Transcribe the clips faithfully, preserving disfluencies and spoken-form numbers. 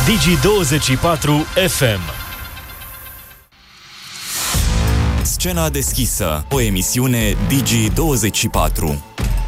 Digi douăzeci și patru F M. Scena deschisă, o emisiune Digi douăzeci și patru.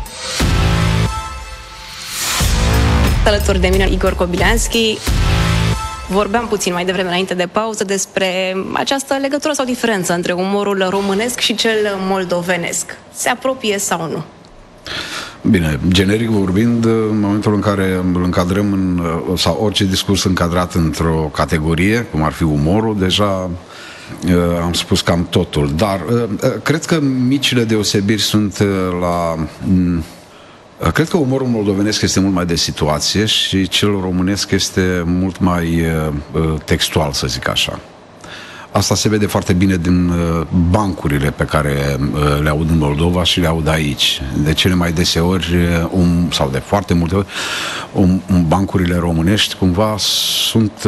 Alături de mine Igor Kobilanski. Vorbeam puțin mai devreme, înainte de pauză, despre această legătură sau diferență între umorul românesc și cel moldovenesc. Se apropie sau nu? Bine, generic vorbind, în momentul în care îl încadrăm în, sau orice discurs încadrat într-o categorie, cum ar fi umorul, deja am spus cam totul. Dar cred că micile deosebiri sunt la... Cred că umorul moldovenesc este mult mai de situație și cel românesc este mult mai textual, să zic așa. Asta se vede foarte bine din bancurile pe care le aud în Moldova și le aud aici. De cele mai deseori, um, sau de foarte multe ori, um, um, bancurile românești cumva sunt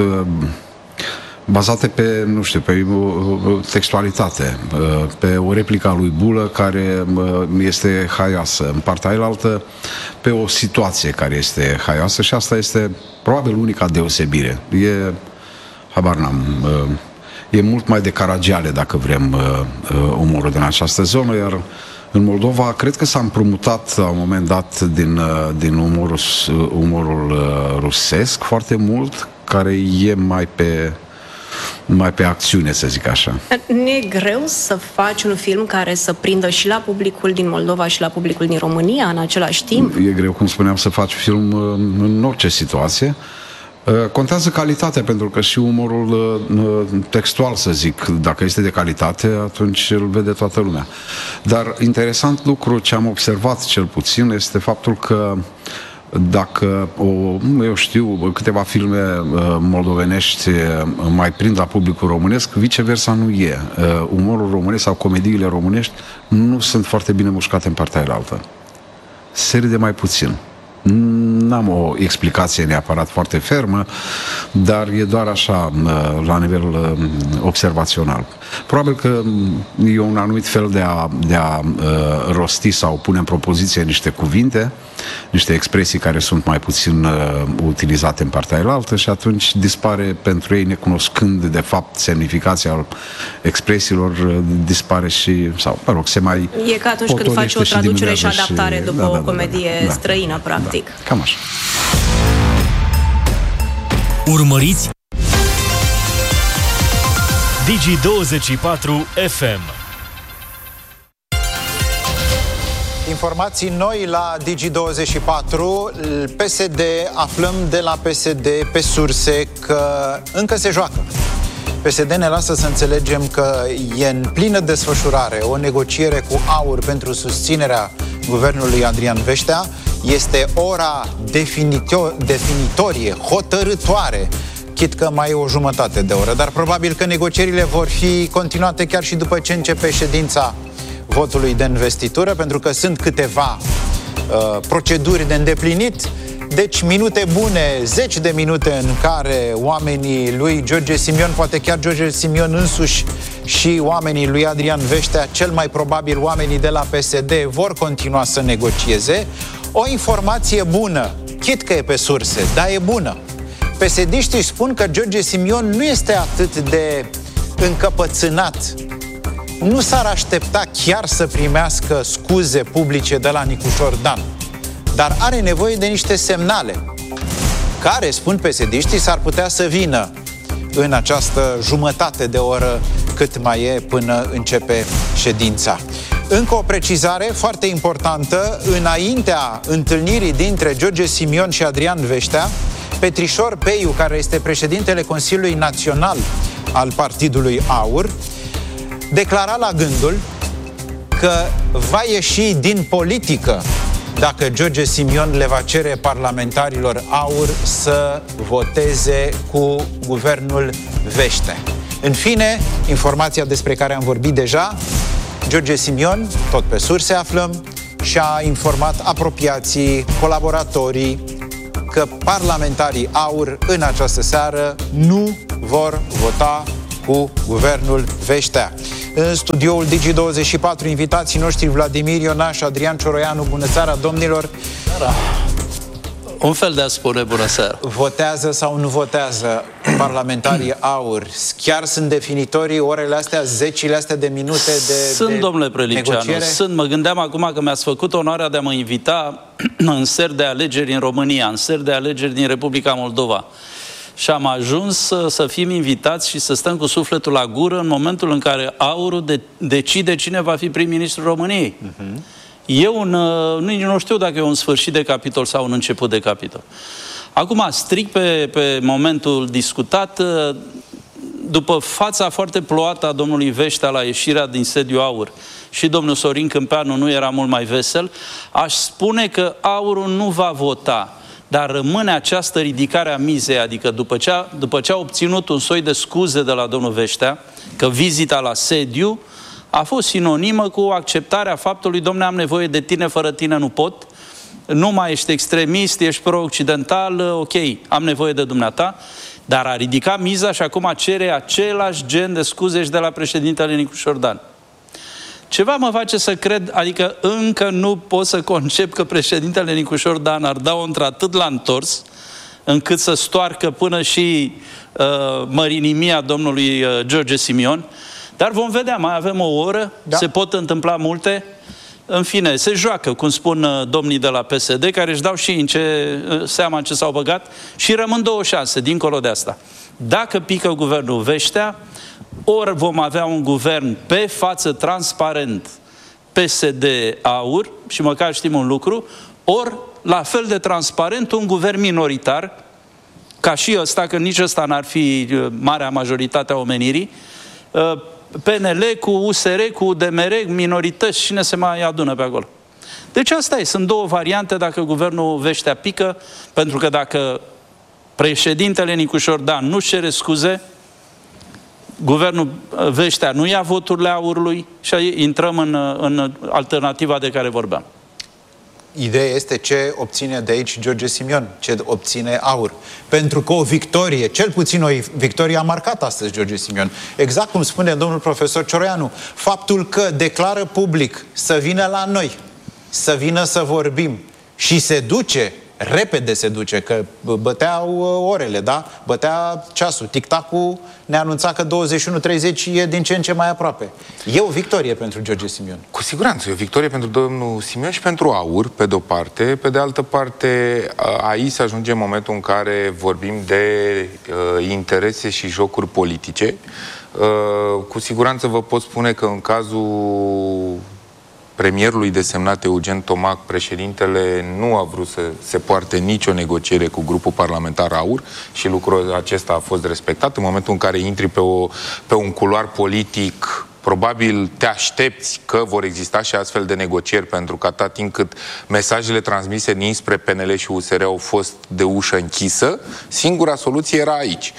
bazate pe, nu știu, pe textualitate, pe o replică a lui Bulă care este haioasă, în partea ailaltă pe o situație care este haioasă și asta este probabil unica deosebire. E, habar n-am, e mult mai de Caragiale, dacă vrem, umorul din această zonă, iar în Moldova cred că s-a împrumutat la un moment dat din, din umorul, umorul rusesc foarte mult, care e mai pe mai pe acțiune, să zic așa. Nu e greu să faci un film care să prindă și la publicul din Moldova și la publicul din România în același timp? E greu, cum spuneam, să faci film în orice situație. Contează calitatea, pentru că și umorul textual, să zic, dacă este de calitate, atunci îl vede toată lumea. Dar interesant lucru ce am observat cel puțin este faptul că dacă, o, eu știu, câteva filme uh, moldovenești uh, mai prind la publicul românesc, viceversa nu e. Uh, umorul românesc sau comediile românești nu sunt foarte bine mușcate în partea ailaltă. Se râde mai puțin. N-am o explicație neapărat foarte fermă, dar e doar așa, la nivel observațional. Probabil că e un anumit fel de a, de a uh, rosti sau pune în propoziție niște cuvinte, niște expresii care sunt mai puțin uh, utilizate în partea ailaltă și atunci dispare pentru ei, necunoscând de fapt semnificația expresiilor, dispare și, sau, mă rog, se mai e ca atunci când faci o traducere și, și adaptare și, după da, da, o comedie da, da, străină, practic. Da, cam așa. Urmăriți Digi douăzeci și patru F M. Informații noi la Digi douăzeci și patru. P S D, aflăm de la P S D pe surse că încă se joacă. P S D ne lasă să înțelegem că e în plină desfășurare o negociere cu AUR pentru susținerea guvernului Adrian Veștea. Este ora definito- definitorie, hotărâtoare, chit că mai e o jumătate de oră, dar probabil că negocierile vor fi continuate chiar și după ce începe ședința votului de investitură, pentru că sunt câteva uh, proceduri de îndeplinit. Deci minute bune, zeci de minute în care oamenii lui George Simion, poate chiar George Simion însuși și oamenii lui Adrian Veștea, cel mai probabil oamenii de la P S D, vor continua să negocieze. O informație bună, chit că e pe surse, dar e bună. P S D-știi spun că George Simion nu este atât de încăpățânat. Nu s-ar aștepta chiar să primească scuze publice de la Nicușor Dan, dar are nevoie de niște semnale care, spun P S D-știi, s-ar putea să vină în această jumătate de oră cât mai e până începe ședința. Încă o precizare foarte importantă: înaintea întâlnirii dintre George Simion și Adrian Veștea, Petrișor Peiu, care este președintele Consiliului Național al partidului AUR, declara la gândul că va ieși din politică dacă George Simion le va cere parlamentarilor AUR să voteze cu guvernul Veștea. În fine, informația despre care am vorbit deja: George Simion, tot pe surse aflăm, și-a informat apropiații, colaboratorii, că parlamentarii AUR în această seară nu vor vota cu guvernul Veștea. În studioul Digi douăzeci și patru, invitații noștri Vladimir Ionaș, Adrian Cioroianu. Bună seara, domnilor! Un fel de a spune bună seara. Votează sau nu votează parlamentarii AUR? Chiar sunt definitorii orele astea, zecile astea de minute de Sunt, de domnule Preliceanu, negociere? sunt. Mă gândeam acum că mi-ați făcut onoarea de a mă invita în seri de alegeri în România, în seri de alegeri din Republica Moldova. Și am ajuns să, să fim invitați și să stăm cu sufletul la gură în momentul în care AUR-ul de, decide cine va fi prim-ministrul României. Uh-huh. E un, nu, nu știu dacă e un sfârșit de capitol sau un început de capitol. Acum, strict pe, pe momentul discutat, după fața foarte ploată a domnului Veștea la ieșirea din sediul AUR și domnul Sorin Câmpeanu nu era mult mai vesel, aș spune că AUR-ul nu va vota, dar rămâne această ridicare a mizei, adică după ce, a, după ce a obținut un soi de scuze de la domnul Veștea, că vizita la sediu a fost sinonimă cu acceptarea faptului: dom'le, am nevoie de tine, fără tine nu pot, nu mai ești extremist, ești pro-occidental, ok, am nevoie de dumneata, dar a ridicat miza și acum cere același gen de scuze și de la președintele Nicu Dan. Ceva mă face să cred, adică încă nu pot să concep că președintele Nicu Dan ar da-o într-atât la întors, încât să stoarcă până și uh, mărinimia domnului uh, George Simion. Dar vom vedea, mai avem o oră, da. Se pot întâmpla multe. În fine, se joacă, cum spun uh, domnii de la P S D, care își dau și în ce, uh, seama în ce s-au băgat, și rămân două șanse, dincolo de asta. Dacă pică guvernul Veștea, ori vom avea un guvern pe față transparent P S D-AUR, și măcar știm un lucru, ori la fel de transparent un guvern minoritar, ca și ăsta, că nici ăsta n-ar fi marea majoritate a omenirii, P N L cu U S R, cu U D M R, minorități, cine se mai adună pe acolo. Deci asta e, sunt două variante dacă guvernul Veștea pică, pentru că dacă președintele Nicu Dan nu-și cere scuze, guvernul Veștea nu ia voturile AUR-ului și intrăm în, în alternativa de care vorbeam. Ideea este ce obține de aici George Simion, ce obține AUR. Pentru că o victorie, cel puțin o victorie, a marcat astăzi George Simion. Exact cum spune domnul profesor Cioroianu, faptul că declară public să vină la noi, să vină să vorbim și se duce, repede se duce, că băteau orele, da? Bătea ceasul, tic-tac-ul ne anunța că douăzeci și unu treizeci e din ce în ce mai aproape. E o victorie pentru George Simion. Cu siguranță, e o victorie pentru domnul Simion și pentru AUR, pe de-o parte. Pe de altă parte, aici se ajunge în momentul în care vorbim de uh, interese și jocuri politice. Uh, cu siguranță vă pot spune că în cazul premierului desemnat Eugen Tomac, președintele nu a vrut să se poarte nicio negociere cu grupul parlamentar AUR și lucrul acesta a fost respectat. În momentul în care intri pe, o, pe un culoar politic, probabil te aștepți că vor exista și astfel de negocieri, pentru că atât timp cât mesajele transmise dinspre P N L și U S R au fost de ușă închisă, singura soluție era aici.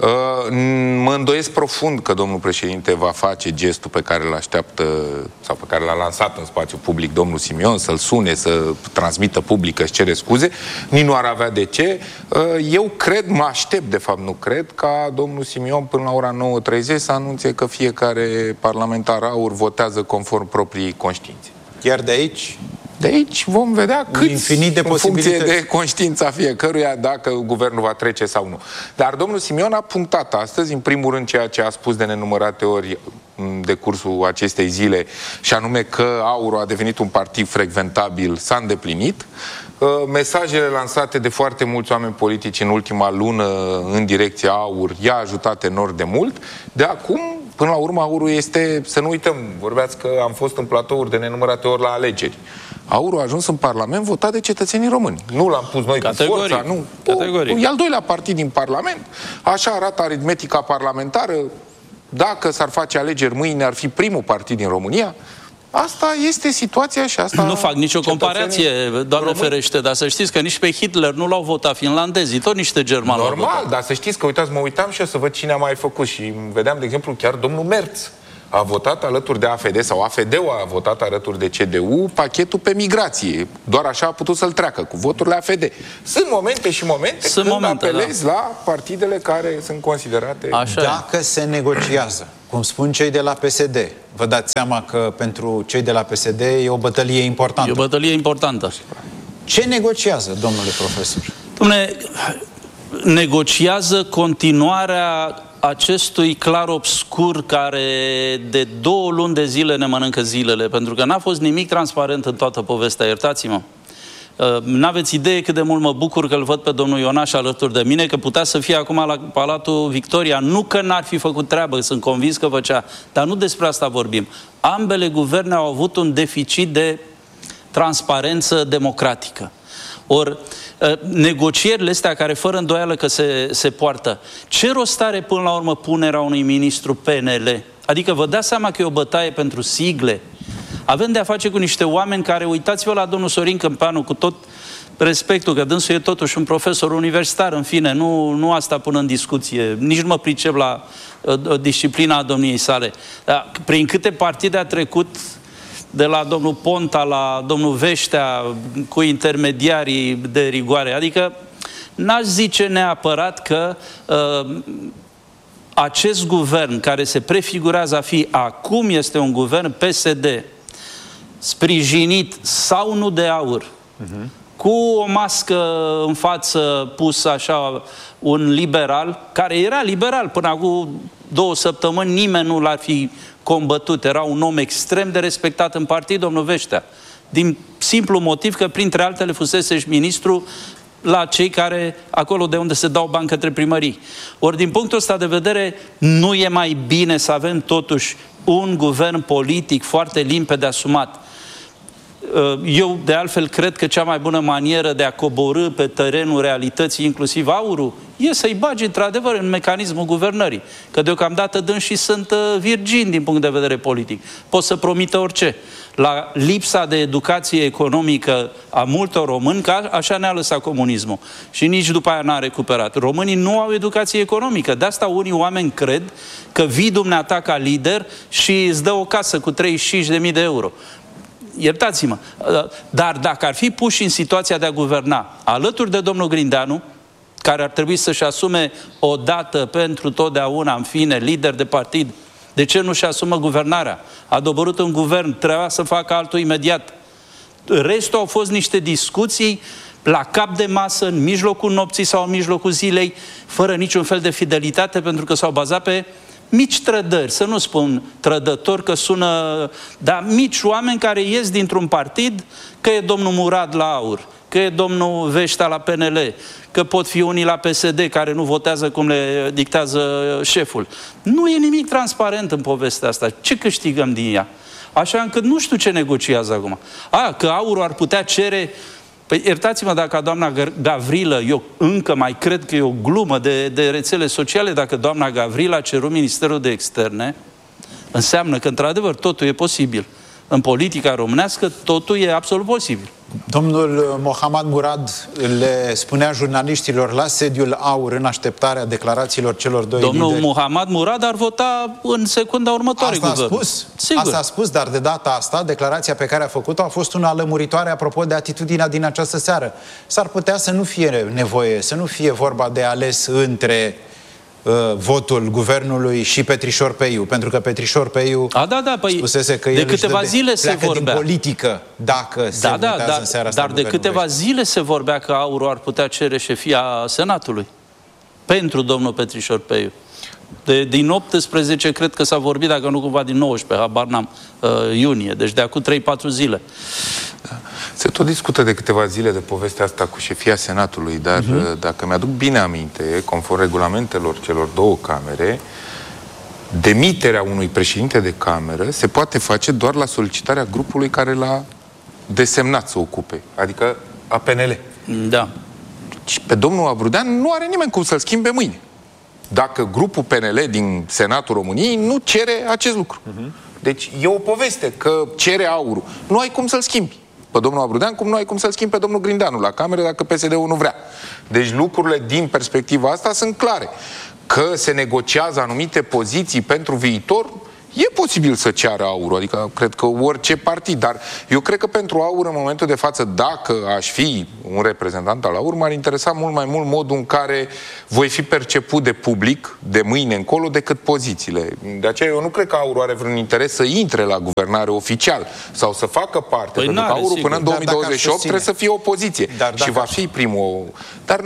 Mă îndoiesc profund că domnul președinte va face gestul pe care îl așteaptă sau pe care l-a lansat în spațiu public domnul Simion, să-l sune, să transmită public că își cere scuze. Nici nu ar avea de ce. Eu cred, mă aștept, de fapt nu cred, ca domnul Simion până la ora nouă treizeci să anunțe că fiecare parlamentar parlamentar AUR votează conform proprii conștiințe. Iar de aici? De aici vom vedea cât, infinit de în funcție posibilități de conștiința fiecăruia, dacă guvernul va trece sau nu. Dar domnul Simion a punctat astăzi, în primul rând, ceea ce a spus de nenumărate ori în decursul acestei zile, și anume că AUR a devenit un partid frecventabil, s-a îndeplinit. Mesajele lansate de foarte mulți oameni politici în ultima lună în direcția AUR i-a ajutat enorm de mult. De acum, până la urmă, AUR-ul este, să nu uităm, vorbeați că am fost în platouri de nenumărate ori la alegeri. AUR a ajuns în Parlament votat de cetățenii români. Nu l-am pus noi Categoric. cu forța, nu. Categoric. O, e al doilea partid din Parlament. Așa arată aritmetica parlamentară. Dacă s-ar face alegeri mâine, ar fi primul partid din România. Asta este situația și asta... Nu fac nicio comparație, Doamne ferește, dar să știți că nici pe Hitler nu l-au votat finlandezii, tot niște germani l-au votat. Normal, dar să știți că, uitați, mă uitam și eu să văd cine a mai făcut și vedeam, de exemplu, chiar domnul Merz a votat alături de A F D sau A F D-ul a votat alături de C D U pachetul pe migrație. Doar așa a putut să-l treacă, cu voturile A F D. Sunt momente și momente sunt când momente, apelezi da. la partidele care sunt considerate... Așa Dacă e. se negociază, cum spun cei de la P S D, vă dați seama că pentru cei de la P S D e o bătălie importantă. E o bătălie importantă. Ce negociază, domnule profesor? Dom'le, negociază continuarea acestui clar obscur care de două luni de zile ne mănâncă zilele, pentru că n-a fost nimic transparent în toată povestea, iertați-mă. N-aveți idee cât de mult mă bucur că îl văd pe domnul Ionaș alături de mine, că putea să fie acum la Palatul Victoria. Nu că n-ar fi făcut treabă, sunt convins că făcea, dar nu despre asta vorbim. Ambele guverne au avut un deficit de transparență democratică. Ori negocierile astea care fără îndoială că se, se poartă, ce rost are până la urmă punerea unui ministru P N L? Adică vă dați seama că e o bătaie pentru sigle. Avem de a face cu niște oameni care, uitați-vă la domnul Sorin Câmpeanu, cu tot respectul, că dânsul e totuși un profesor universitar, în fine, nu, nu asta pun în discuție, nici nu mă pricep la uh, disciplina domniei sale. Dar prin câte partide a trecut de la domnul Ponta la domnul Veștea cu intermediarii de rigoare. Adică n-aș zice neapărat că uh, acest guvern care se prefigurează a fi acum este un guvern P S D sprijinit sau nu de AUR, uh-huh. cu o mască în față pusă așa un liberal, care era liberal până acum două săptămâni, nimeni nu l-ar fi combătut, era un om extrem de respectat în partid, domnul Veștea, din simplu motiv că printre altele fusese și ministru la cei care, acolo de unde se dau bani către primării. Ori din punctul ăsta de vedere, nu e mai bine să avem totuși un guvern politic foarte limpede asumat. Eu, de altfel, cred că cea mai bună manieră de a coborî pe terenul realității, inclusiv AUR-ul, e să-i bagi, într-adevăr, în mecanismul guvernării. Că deocamdată dânsii sunt virgini din punct de vedere politic. Pot să promită orice. La lipsa de educație economică a multor români, că așa ne-a lăsat comunismul. Și nici după aia n-a recuperat. Românii nu au educație economică. De asta unii oameni cred că vii dumneata ca lider și îți dă o casă cu treizeci și cinci de mii de euro. Iertați-mă, dar dacă ar fi puși în situația de a guverna alături de domnul Grindeanu, care ar trebui să-și asume odată pentru totdeauna, în fine, lider de partid, de ce nu-și asumă guvernarea? A doborât un guvern, trebuia să facă altul imediat. Restul au fost niște discuții la cap de masă, în mijlocul nopții sau în mijlocul zilei, fără niciun fel de fidelitate, pentru că s-au bazat pe mici trădări, să nu spun trădători, că sună, dar mici oameni care ies dintr-un partid, că e domnul Murad la AUR, că e domnul Veștea la P N L, că pot fi unii la P S D care nu votează cum le dictează șeful. Nu e nimic transparent în povestea asta. Ce câștigăm din ea? Așa încât nu știu ce negociază acum. A, că AUR ar putea cere... Păi iertați-mă dacă doamna Gavrilă, eu încă mai cred că e o glumă de, de rețele sociale, dacă doamna Gavrilă a cerut Ministerul de Externe, înseamnă că într-adevăr totul e posibil. În politica românească totul e absolut posibil. Domnul Mohammad Murad le spunea jurnaliștilor la sediul AUR în așteptarea declarațiilor celor doi Domnul lideri. Mohammad Murad ar vota în secunda următoare Asta guvern. a spus? Sigur. Asta a spus, dar de data asta, declarația pe care a făcut-o a fost una lămuritoare apropo de atitudinea din această seară. S-ar putea să nu fie nevoie, să nu fie vorba de ales între uh, votul guvernului și Petrișor Peiu, pentru că Petrișor Peiu a, da, da, păi, spusese că de el câteva își zile se vorbea din politică dacă se da, da, votează da, în seara asta. Dar de câteva zile se vorbea că AUR ar putea cere șefia Senatului pentru domnul Petrișor Peiu. De, din optsprezece cred că s-a vorbit, dacă nu cumva din nouăsprezece, habar n-am, uh, iunie, deci de acum trei patru zile. Se tot discută de câteva zile de povestea asta cu șefia Senatului, dar uh-huh. dacă mi-aduc bine aminte, conform regulamentelor celor două camere, demiterea unui președinte de cameră se poate face doar la solicitarea grupului care l-a desemnat să ocupe, adică A P N L. Da. Și pe domnul Avrudean nu are nimeni cum să-l schimbe mâine, dacă grupul P N L din Senatul României nu cere acest lucru. Uh-huh. Deci e o poveste că cere AUR-ul. Nu ai cum să-l schimbi pe domnul Avrudean, cum nu ai cum să-l schimbi pe domnul Grindeanu la cameră dacă P S D-ul nu vrea. Deci lucrurile din perspectiva asta sunt clare. Că se negociază anumite poziții pentru viitor, E posibil să ceară aurul, adică cred că orice partid, dar eu cred că pentru aur în momentul de față, dacă aș fi un reprezentant al aur, m-ar interesa mult mai mult modul în care voi fi perceput de public de mâine încolo decât pozițiile. De aceea eu nu cred că aurul are vreun interes să intre la guvernare oficial sau să facă parte, păi pentru că aurul sigur. Până în două mii douăzeci și opt trebuie să fie opoziție dar și va fi primul. Dar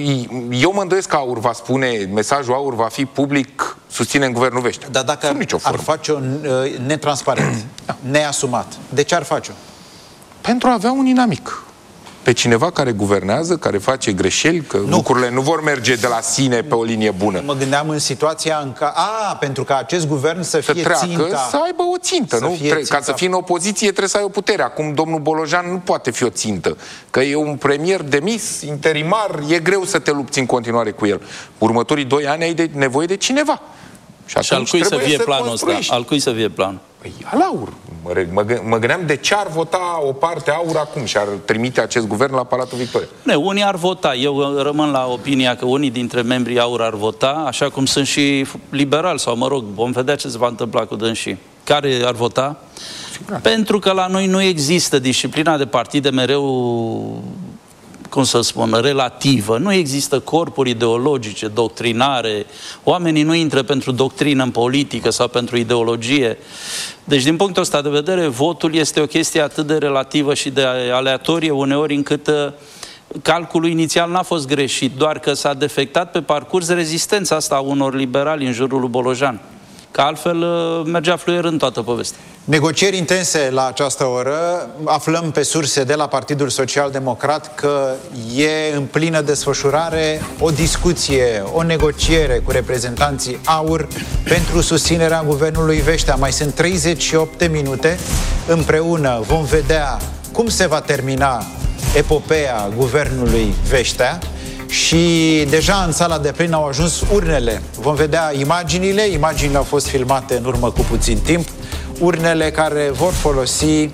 eu mă îndoiesc că aur va spune, mesajul aur va fi public, susține în guvernul Veștea. Dar dacă ar, ar face-o uh, netransparent, da. neasumat, de ce ar face-o? Pentru a avea un inamic. Pe cineva care guvernează, care face greșeli, că nu. lucrurile nu vor merge de la sine pe o linie bună. Mă gândeam în situația în care... A, pentru ca acest guvern să fie să treacă, ținta... să aibă o țintă, să nu? Tre- ținta. Ca să fii în opoziție trebuie să ai o putere. Acum domnul Bolojan nu poate fi o țintă. Că e un premier demis, interimar, e greu să te lupți în continuare cu el. Următorii doi ani ai de nevoie de cineva. Și, și al cui să fie planul ăsta? Al cui să fie planul? Păi, al aur. Mă, mă, mă gândeam de ce ar vota o parte aur acum și ar trimite acest guvern la Palatul Victoria. Ne, unii ar vota. Eu rămân la opinia că unii dintre membrii aur ar vota, așa cum sunt și liberali, sau mă rog, vom vedea ce se va întâmpla cu dânsii. Care ar vota? Sigur. Pentru că la noi nu există disciplina de partide mereu, cum să spun, relativă. Nu există corpuri ideologice, doctrinare. Oamenii nu intră pentru doctrină în politică sau pentru ideologie. Deci, din punctul ăsta de vedere, votul este o chestie atât de relativă și de aleatorie uneori încât calculul inițial n-a fost greșit, doar că s-a defectat pe parcurs rezistența asta a unor liberali în jurul lui Bolojan. Că altfel mergea fluierând toată povestea. Negocieri intense la această oră. Aflăm pe surse de la Partidul Social Democrat că e în plină desfășurare o discuție, o negociere cu reprezentanții aur pentru susținerea guvernului Veștea. Mai sunt treizeci și opt de minute. Împreună vom vedea cum se va termina epopeea guvernului Veștea. Și deja în sala de plin au ajuns urnele. Vom vedea imaginile. Imaginile au fost filmate în urmă cu puțin timp. Urnele care vor folosi uh,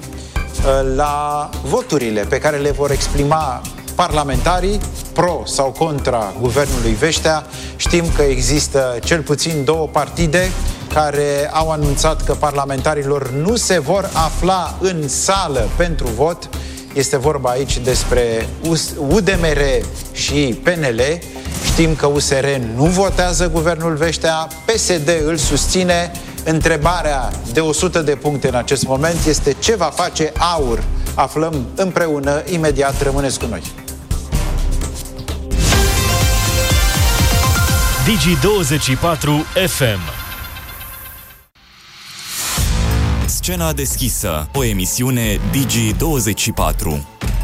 la voturile pe care le vor exprima parlamentarii pro sau contra guvernului Veștea. Știm că există cel puțin două partide care au anunțat că parlamentarilor nu se vor afla în sală pentru vot. Este vorba aici despre U D M R și P N L. Știm că U S R nu votează guvernul Veștea, P S D îl susține. Întrebarea de o sută de puncte în acest moment este ce va face aur. Aflăm împreună, imediat, rămâneți cu noi. Digi douăzeci și patru F M. Scena deschisă, o emisiune Digi douăzeci și patru.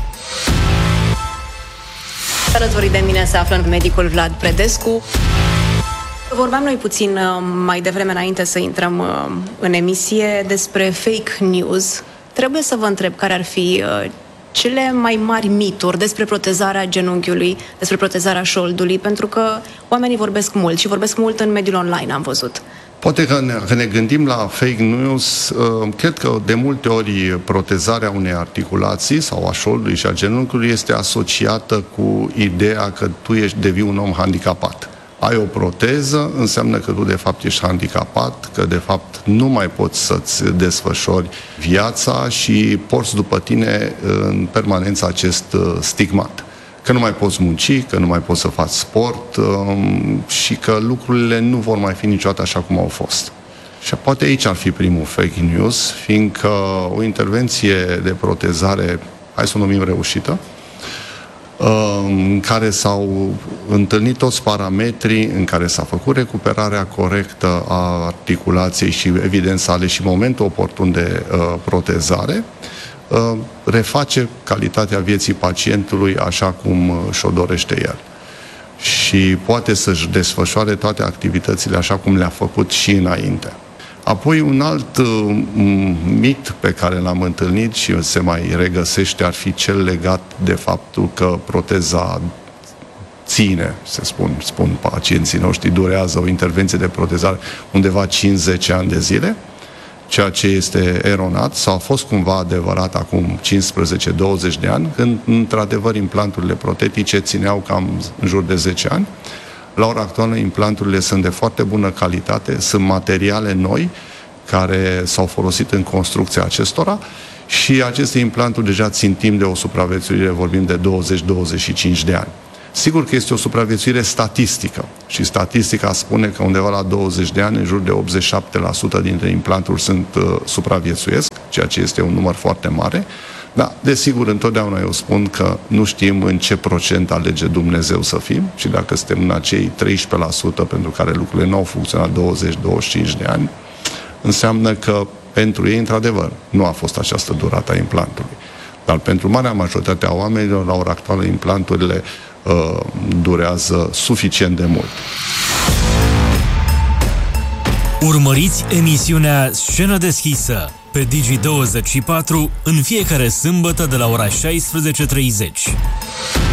Alături de mine se află medicul Vlad Predescu. Vorbeam noi puțin mai devreme înainte să intrăm în emisie despre fake news. Trebuie să vă întreb care ar fi cele mai mari mituri despre protezarea genunchiului, despre protezarea șoldului, pentru că oamenii vorbesc mult și vorbesc mult în mediul online, am văzut. Poate că ne, că ne gândim la fake news, uh, cred că de multe ori protezarea unei articulații sau a șoldului și a genunchiului este asociată cu ideea că tu ești, devii un om handicapat. Ai o proteză, înseamnă că tu de fapt ești handicapat, că de fapt nu mai poți să-ți desfășori viața și porți după tine în permanență acest stigmat. Că nu mai poți munci, că nu mai poți să faci sport um, și că lucrurile nu vor mai fi niciodată așa cum au fost. Și poate aici ar fi primul fake news, fiindcă o intervenție de protezare, hai să o numim reușită, în care s-au întâlnit toți parametrii, în care s-a făcut recuperarea corectă a articulației și evident s-a ales și momentul oportun de uh, protezare, uh, reface calitatea vieții pacientului așa cum și-o dorește el. Și poate să-și desfășoare toate activitățile așa cum le-a făcut și înainte. Apoi un alt uh, mit pe care l-am întâlnit și se mai regăsește ar fi cel legat de faptul că proteza ține, se spun, spun pacienții noștri, durează o intervenție de protezare undeva cinci zece ani de zile, ceea ce este eronat sau a fost cumva adevărat acum cincisprezece douăzeci de ani, când într-adevăr implanturile protetice țineau cam în jur de zece ani. La ora actuală, implanturile sunt de foarte bună calitate, sunt materiale noi, care s-au folosit în construcția acestora și aceste implanturi deja țin timp de o supraviețuire, vorbim de douăzeci douăzeci și cinci de ani. Sigur că este o supraviețuire statistică și statistica spune că undeva la douăzeci de ani, în jur de optzeci și șapte la sută dintre implanturi sunt uh, supraviețuiesc, ceea ce este un număr foarte mare. Da, desigur, întotdeauna eu spun că nu știm în ce procent alege Dumnezeu să fim și dacă suntem în acei treisprezece la sută pentru care lucrurile nu au funcționat douăzeci douăzeci și cinci de ani, înseamnă că pentru ei, într-adevăr, nu a fost această durată a implantului. Dar pentru marea majoritate a oamenilor, la ora actuală, implanturile uh, durează suficient de mult. Urmăriți emisiunea Scenă deschisă pe Digi douăzeci și patru în fiecare sâmbătă de la ora șaisprezece și treizeci.